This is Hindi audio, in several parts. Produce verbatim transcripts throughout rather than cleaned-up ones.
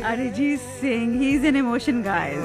Arijit Singh, he's an emotion, guys.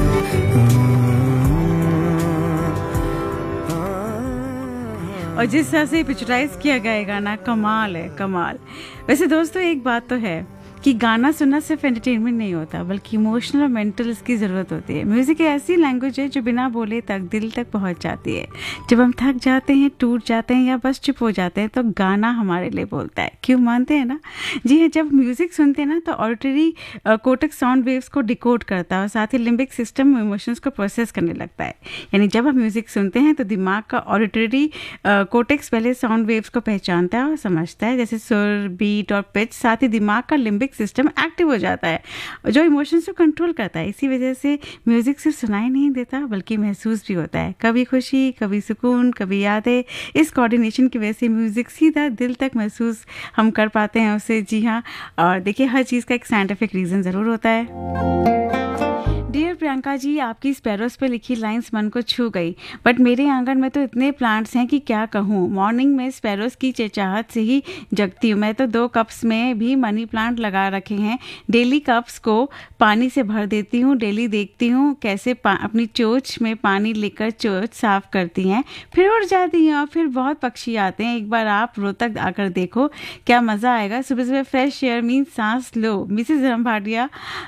और जिस तरह से पिक्चराइज किया गया है गाना, कमाल है, कमाल। वैसे दोस्तों एक बात तो है कि गाना सुनना सिर्फ एंटरटेनमेंट नहीं होता, बल्कि इमोशनल और मेंटल इसकी ज़रूरत होती है। म्यूज़िक एक ऐसी लैंग्वेज है जो बिना बोले तक दिल तक पहुंच जाती है। जब हम थक जाते हैं, टूट जाते हैं या बस चुप हो जाते हैं, तो गाना हमारे लिए बोलता है। क्यों, मानते हैं ना? जी हाँ, जब म्यूज़िक सुनते हैं ना तो ऑडिटरी कोटेक्स साउंड वेव्स को डिकोड करता है और साथ ही लिम्बिक सिस्टम इमोशंस को प्रोसेस करने लगता है। यानी जब हम म्यूज़िक सुनते हैं तो दिमाग का ऑडिटरी कोटेक्स पहले साउंड वेव्स को पहचानता है और समझता है, जैसे सुर, बीट और पिच। साथ ही दिमाग का लिम्बिक सिस्टम एक्टिव हो जाता है जो इमोशंस को कंट्रोल करता है। इसी वजह से म्यूजिक सिर्फ सुनाई नहीं देता, बल्कि महसूस भी होता है। कभी खुशी, कभी सुकून, कभी यादें। इस कोऑर्डिनेशन की वजह से म्यूजिक सीधा दिल तक महसूस हम कर पाते हैं उसे। जी हाँ, और देखिए हर चीज़ का एक साइंटिफिक रीज़न ज़रूर होता है। डियर प्रियंका जी, आपकी स्पैरोस पे लिखी लाइंस मन को छू गई, बट मेरे आंगन में तो इतने प्लांट्स हैं कि क्या कहूँ। मॉर्निंग में स्पैरोस की चहचहाहट से ही जगती हूँ। मैं तो दो कप्स में भी मनी प्लांट लगा रखे हैं। डेली कप्स को पानी से भर देती हूँ। डेली देखती हूँ कैसे अपनी चोंच में पानी लेकर चोंच साफ करती हैं, फिर उड़ जाती हैं और फिर बहुत पक्षी आते हैं। एक बार आप रोहतक आकर देखो, क्या मज़ा आएगा। सुबह सुबह फ्रेश एयर मीन सांस लो। Mrs Ram Bhatia,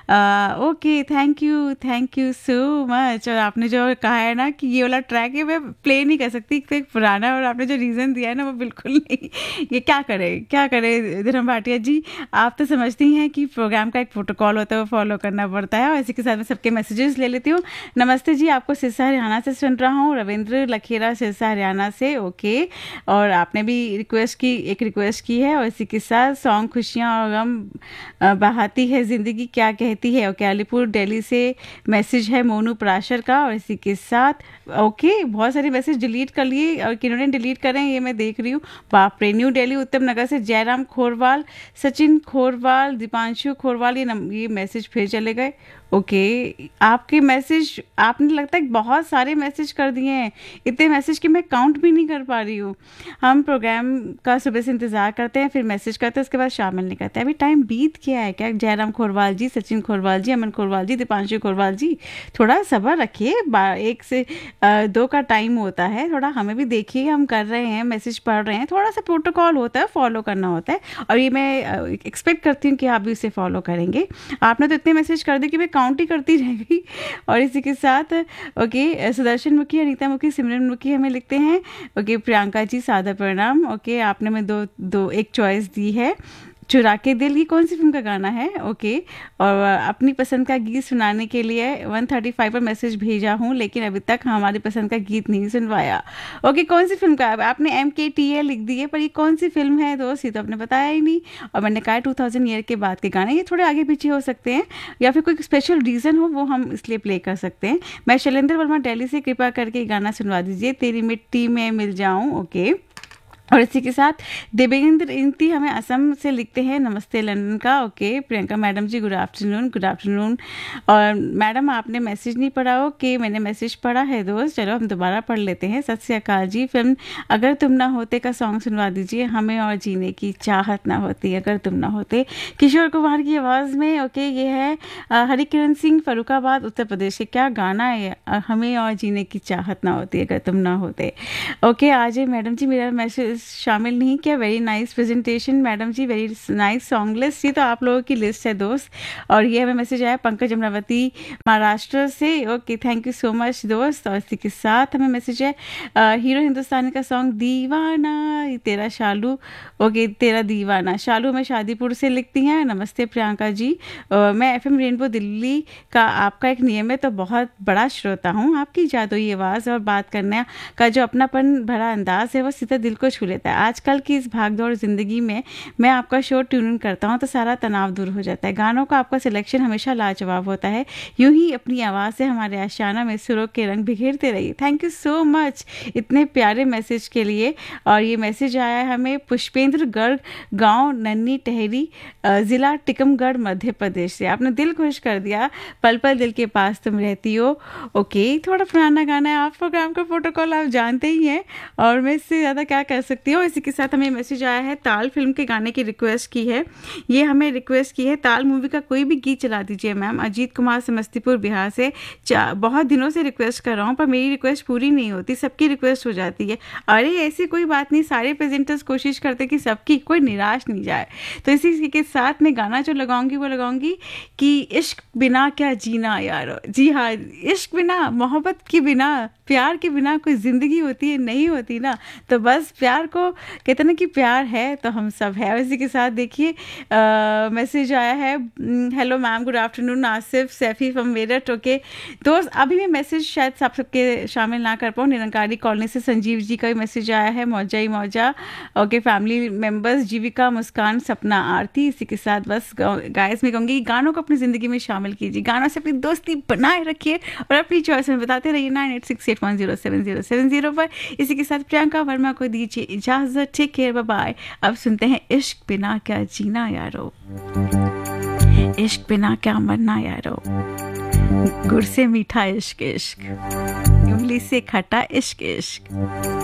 okay, thank you thank you so much. और आपने जो कहा है ना कि ये वाला ट्रैक है, मैं प्ले नहीं कर सकती, एक पुराना, और आपने जो रीज़न दिया है ना वो बिल्कुल नहीं। ये क्या करे क्या करे धर्म भाटिया जी, आप तो समझती हैं कि प्रोग्राम का एक प्रोटोकॉल होता है, वो फॉलो करना पड़ता है। और इसी के साथ मैं सबके मैसेजेस ले लेती हूँ। नमस्ते जी, आपको सिरसा हरियाणा से सुन रहा हूँ। रविंद्र लखेरा सिरसा हरियाणा से, ओके। और आपने भी रिक्वेस्ट की, एक रिक्वेस्ट की है। और इसी के साथ सॉन्ग खुशियाँ और गम बहाती है ज़िंदगी क्या कहती है, ओके। अलीपुर दिल्ली से मैसेज है मोनू पराशर का। और इसी के साथ ओके, बहुत सारे मैसेज डिलीट कर लिए और किन्होंने डिलीट करें ये मैं देख रही हूँ। बाप रे। न्यू दिल्ली उत्तम नगर से जयराम खोरवाल, सचिन खोरवाल, दीपांशु खोरवाल, ये ये मैसेज फिर चले गए। ओके okay, आपके मैसेज, आपने लगता है बहुत सारे मैसेज कर दिए हैं। इतने मैसेज कि मैं काउंट भी नहीं कर पा रही हूँ। हम प्रोग्राम का सुबह से इंतज़ार करते हैं, फिर मैसेज करते हैं, उसके बाद शामिल नहीं करते। अभी टाइम बीत गया है क्या? जयराम खोरवाल जी, सचिन खोरवाल जी, अमन खोरवाल जी, दीपांशु खोरवाल जी, थोड़ा सब्र रखिए। एक से दो का टाइम होता है, थोड़ा हमें भी देखिए। हम कर रहे हैं, मैसेज पढ़ रहे हैं, थोड़ा सा प्रोटोकॉल होता है, फॉलो करना होता है। और ये मैं एक्सपेक्ट करती हूँ कि आप भी उसे फॉलो करेंगे। आपने तो इतने मैसेज कर दिए कि मैं काउंट ही करती रह गई। और इसी के साथ ओके, सुदर्शन मुखी, अनीता मुखी, सिमरन मुखी हमें लिखते हैं, ओके। प्रियंका जी सादर प्रणाम, ओके। आपने मैं दो दो एक चॉइस दी है, चुरा के दिल। ये कौन सी फिल्म का गाना है, ओके। और अपनी पसंद का गीत सुनाने के लिए एक सौ पैंतीस पर मैसेज भेजा हूँ, लेकिन अभी तक हमारी पसंद का गीत नहीं सुनवाया, ओके। कौन सी फिल्म का? आपने एम के टी ए लिख दी है, पर ये कौन सी फिल्म है दोस्त, ये तो आपने बताया ही नहीं। और मैंने कहा टू थाउजेंड ईयर के बाद के गाने, ये थोड़े आगे पीछे हो सकते हैं या फिर कोई स्पेशल रीज़न हो, वो हम इसलिए प्ले कर सकते हैं। मैं शैलेंद्र वर्मा दिल्ली से, कृपा करके गाना सुनवा दीजिए, तेरी मिट्टी में मिल जाऊँ, ओके। और इसी के साथ देवेंद्र इंती हमें असम से लिखते हैं, नमस्ते लंदन का, ओके। प्रियंका मैडम जी, गुड आफ्टरनून, गुड आफ्टरनून। और मैडम आपने मैसेज नहीं पढ़ा, ओके। मैंने मैसेज पढ़ा है दोस्त, चलो हम दोबारा पढ़ लेते हैं। सत श्री अकाल जी, फिल्म अगर तुम ना होते का सॉन्ग सुनवा दीजिए, हमें और जीने की चाहत ना होती अगर तुम ना होते, किशोर कुमार की आवाज़ में, ओके। ये है हरिकिरण सिंह, फरुखाबाद, उत्तर प्रदेश से। क्या गाना है, हमें और जीने की चाहत ना होती अगर तुम ना होते, ओके। आज मैडम जी मेरा मैसेज शामिल नहीं किया। वेरी नाइस प्रेजेंटेशन मैडम जी, वेरी नाइस सॉन्ग लिस्ट। ये तो आप लोगों की लिस्ट है दोस्त। और ये हमें मैसेज आया पंकज अमरावती महाराष्ट्र से, okay. Thank you so much दोस्त। और इसी के साथ हमें मैसेज है हीरो हिंदुस्तानी का सॉन्ग दीवाना, तेरा शालू, ओके। तेरा दीवाना, शालू मैं शादीपुर से लिखती हैं। नमस्ते प्रियंका जी, आ, मैं एफ एम रेनबो दिल्ली का आपका एक नियमित तो बहुत बड़ा श्रोता हूँ। आपकी जादुई आवाज़ और बात करने का जो अपनापन भरा अंदाज है, वो सीधा दिल को छू लेता है। आजकल की इस भागदौड़ जिंदगी में मैं आपका शो ट्यून इन करता हूँ तो सारा तनाव दूर हो जाता है। गानों का आपका सिलेक्शन हमेशा लाजवाब होता है। यूं ही अपनी आवाज़ से हमारे आशियाना में सुरों के रंग बिखेरते रहिए। थैंक यू सो मच इतने प्यारे मैसेज के लिए। और ये मैसेज आया है हमें पुष्पेंद्र गर्ग, गांव नन्नी टहरी, ज़िला टिकमगढ़, मध्य प्रदेश से। आपने दिल खुश कर दिया, पल पल दिल के पास तुम रहती हो, ओके। थोड़ा पुराना गाना है, आप प्रोग्राम का प्रोटोकॉल आप जानते ही हैं और मैं इससे ज़्यादा क्या कर सकती सकती हो। इसी के साथ हमें मैसेज आया है, ताल फिल्म के गाने की रिक्वेस्ट की है। ये हमें रिक्वेस्ट की है, ताल मूवी का कोई भी गीत चला दीजिए मैम। अजीत कुमार समस्तीपुर बिहार से। बहुत दिनों से रिक्वेस्ट कर रहा हूँ पर मेरी रिक्वेस्ट पूरी नहीं होती, सबकी रिक्वेस्ट हो जाती है। अरे ऐसी कोई बात नहीं, सारे प्रेजेंटर्स कोशिश करते कि सबकी कोई निराश नहीं जाए। तो इसी के साथ मैं गाना जो लगाऊंगी वो लगाऊंगी कि इश्क बिना क्या जीना यारो। जी हाँ, इश्क बिना, मोहब्बत के बिना, प्यार के बिना कोई ज़िंदगी होती है? नहीं होती ना। तो बस प्यार को कहते ना कि प्यार है तो हम सब है। इसी के साथ देखिए मैसेज आया है, hello ma'am, good afternoon, Asif Saifi from Meerut. Okay दोस्त, अभी मैं मैसेज शायद आप सबके शामिल ना कर पाऊँ। निरंकारी कॉलोनी से संजीव जी का भी मैसेज आया है, मौजा ही मौजा। ओके, फैमिली मेम्बर्स जीविका, मुस्कान, सपना, आरती। इसी के साथ बस गाइस में कहूँगी गानों को अपनी ज़िंदगी में शामिल कीजिए, गानों से अपनी दोस्ती बनाए रखिए और अपनी चॉइस में बताते रहिए nine eight six eight one zero seven zero seven zero पर। इसी के साथ प्रियंका वर्मा को दीजिए इजाज़त। Take care, bye bye. अब सुनते हैं इश्क बिना क्या जीना यारो, इश्क बिना क्या मरना यारो, गुड़ से मीठा इश्क इश्क, इमली से खट्टा इश्क इश्क।